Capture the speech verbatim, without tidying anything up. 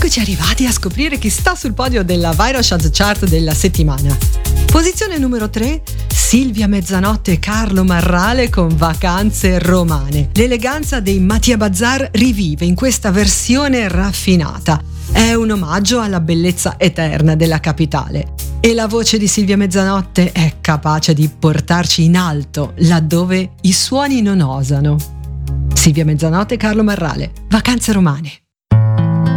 eccoci arrivati a scoprire chi sta sul podio della Viral Chart Chart della settimana. Posizione numero tre, Silvia Mezzanotte e Carlo Marrale con Vacanze Romane. L'eleganza dei Mattia Bazar rivive in questa versione raffinata. È un omaggio alla bellezza eterna della capitale. E la voce di Silvia Mezzanotte è capace di portarci in alto laddove i suoni non osano. Silvia Mezzanotte e Carlo Marrale, Vacanze Romane.